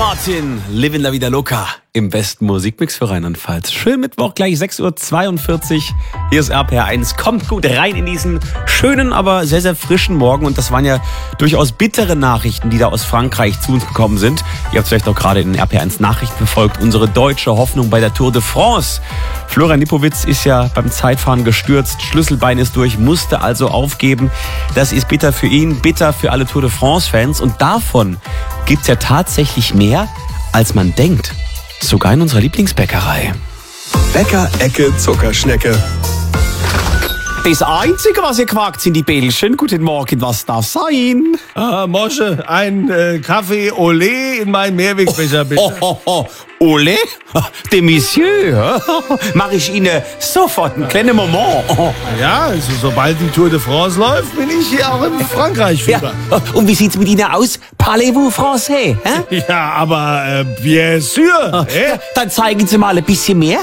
Martin, Livin La Vida Loca im besten Musikmix für Rheinland-Pfalz. Schön Mittwoch, gleich 6:42 Uhr. Hier ist RPR1. Kommt gut rein in diesen schönen, aber sehr, sehr frischen Morgen. Und das waren ja durchaus bittere Nachrichten, die da aus Frankreich zu uns gekommen sind. Ihr habt es vielleicht auch gerade in den RPR1 Nachrichten verfolgt. Unsere deutsche Hoffnung bei der Tour de France. Florian Lipowitz ist ja beim Zeitfahren gestürzt. Schlüsselbein ist durch, musste also aufgeben. Das ist bitter für ihn, bitter für alle Tour de France-Fans. Und davon gibt's ja tatsächlich mehr, als man denkt. Sogar in unserer Lieblingsbäckerei. Bäcker-Ecke Zuckerschnecke. Das Einzige, was ihr quakt, sind die Bällchen. Guten Morgen, was darf sein? Mosche, ein Kaffee Olé in meinen Mehrwegbecher, bitte. Ole? De Monsieur? Mach ich Ihnen sofort einen kleinen Moment. Ja, also sobald die Tour de France läuft, bin ich hier auch in Frankreich Fieber. Ja. Und wie sieht's mit Ihnen aus? Parlez-vous français? Hä? Ja, aber bien sûr. Dann zeigen Sie mal ein bisschen mehr.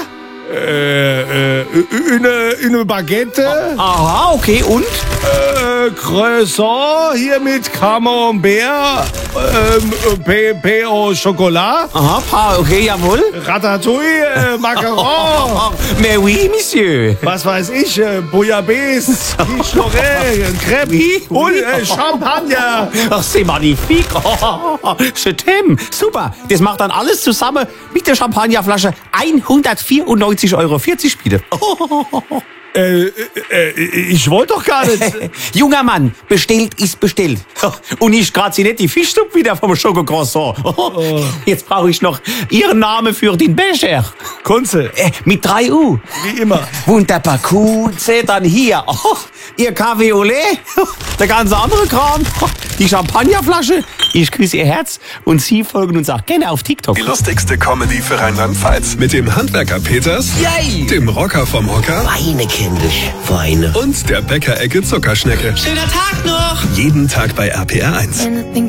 Eine Baguette. Aha, okay, und? Croissant hier mit Camembert, Pain au Chocolat, Aha, okay, jawohl. Ratatouille, Macaron, Mais oui, Monsieur. was weiß ich, Bouillabaisse, Quiche Lorraine, Crepe und Champagner. Ach, c'est magnifique. Je t'aime. Super. Das macht dann alles zusammen mit der Champagnerflasche 194,40 Euro bitte. Ich wollte doch gar nicht. Junger Mann, bestellt ist bestellt. Und ich kratze nicht die Fischstupp wieder vom Schokocroissant. Jetzt brauche ich noch Ihren Namen für den Becher. Kunze, Mit 3 U. wie immer. Wunderbar, Kunze, dann hier. Ihr Kaffee Olé, der ganze andere Kram, die Champagnerflasche. Ich küsse Ihr Herz und Sie folgen uns auch gerne auf TikTok. Die lustigste Comedy für Rheinland-Pfalz. Mit dem Handwerker Peters, Yay! dem Rocker vom Hocker Weine, kindisch, Weine. und der Bäcker-Ecke Zuckerschnecke. Schöner Tag noch! Jeden Tag bei RPR1.